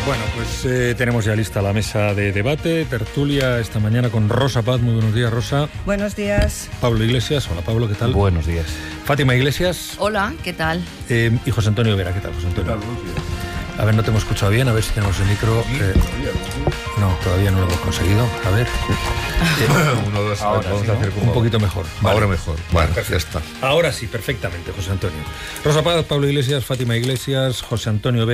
Bueno, pues tenemos ya lista la mesa de debate, tertulia esta mañana con Rosa Paz. Muy buenos días, Rosa. Buenos días. Pablo Iglesias. Hola, Pablo, ¿qué tal? Buenos días. Fátima Iglesias. Hola, ¿qué tal? Y José Antonio Vera. ¿Qué tal, José Antonio? A ver, no te hemos escuchado bien, a ver si tenemos el micro. No, todavía no lo hemos conseguido. A ver. Uno, dos, ahora vamos a hacer como... un poquito mejor. Ahora Vale. mejor. Bueno, Perfecto. ya está. Ahora sí, perfectamente, José Antonio. Rosa Paz, Pablo Iglesias, Fátima Iglesias, José Antonio Vera.